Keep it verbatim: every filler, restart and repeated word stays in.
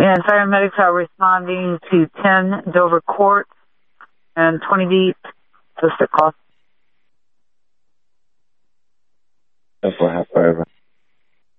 And paramedics are responding to ten Dover Court and twenty deep. Just a call. That's what happened.